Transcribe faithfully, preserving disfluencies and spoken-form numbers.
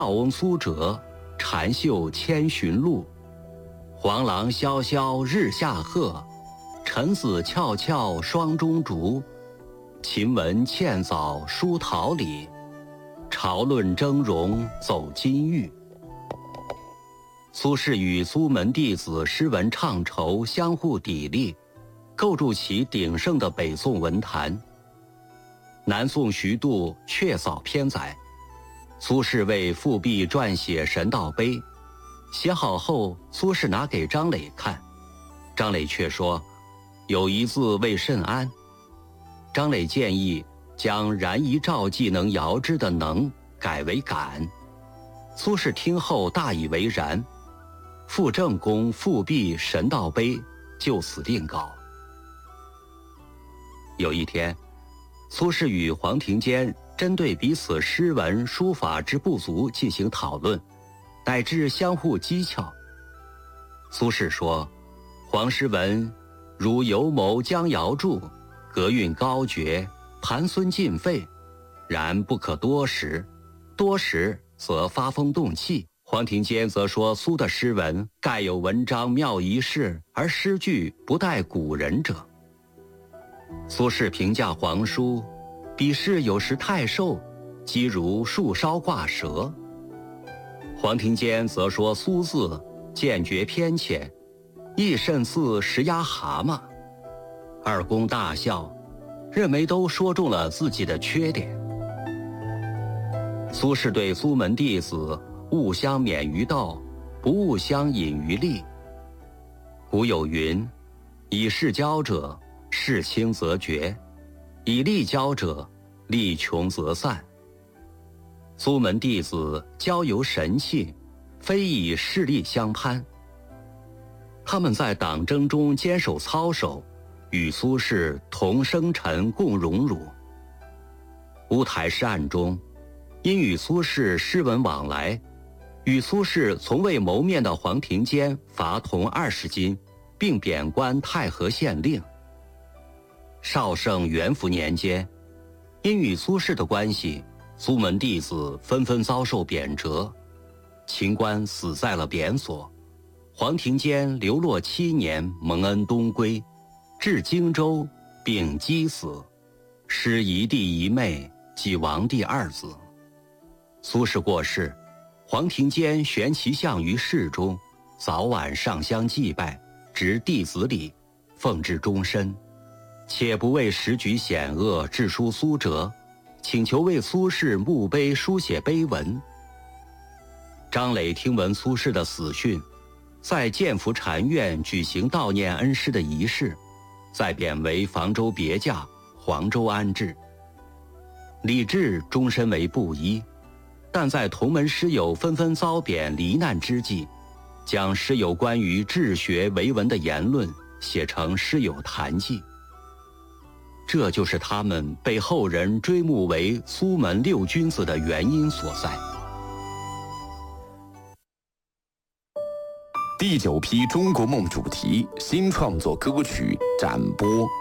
翁苏辙，禅秀千寻路。黄狼萧萧日下鹤，臣子翘翘霜中烛。秦文茜藻书桃李，朝论峥嵘走金玉。苏轼与苏门弟子诗文唱酬相互砥砺，构筑起鼎盛的北宋文坛。南宋徐度确扫偏载，苏轼为富弼撰写《神道碑》，写好后，苏轼拿给张磊看，张磊却说有一字未甚安。张磊建议将然夷赵既能遥之的能改为敢，苏轼听后大以为然。傅正公复辟神道碑就此定稿。有一天，苏轼与黄庭坚针对彼此诗文书法之不足进行讨论，乃至相互讥诮。苏轼说：黄诗文如游谋江瑶柱，格韵高绝，盘孙尽废，然不可多识，多识则发风动气。黄庭坚则说苏的诗文盖有文章妙一事，而诗句不待古人者。苏轼评价黄书，笔势有时太瘦，几如树梢挂蛇。黄庭坚则说苏字见觉偏浅，亦甚似石压蛤蟆。二公大笑，认为都说中了自己的缺点。苏轼对苏门弟子勿相免于道，不勿相隐于利。古有云：以势交者，势轻则绝；以利交者，利穷则散。苏门弟子交游神气，非以势力相攀。他们在党争中坚守操守，与苏轼同生辰共荣辱。乌台诗案中，因与苏轼诗文往来，与苏轼从未谋面的黄庭坚罚铜二十斤，并贬官太和县令。绍圣元符年间，因与苏轼的关系，苏门弟子纷纷遭受贬谪，秦观死在了贬所，黄庭坚流落七年，蒙恩东归，至荆州并击死，失一弟一妹及亡弟二子。苏轼过世，黄庭坚悬其像于室中，早晚上香祭拜，执弟子礼，奉至终身，且不为时局险恶致书苏辙，请求为苏轼墓碑书写碑文。张磊听闻苏轼的死讯，在建福禅院举行悼念恩师的仪式，再贬为房州别驾，黄州安置。李治终身为布衣，但在同门师友纷纷遭贬罹难之际，将师友关于治学为文的言论写成《师友谈记》，这就是他们被后人追慕为苏门六君子的原因所在。 第九批中国梦主题新创作歌曲展播。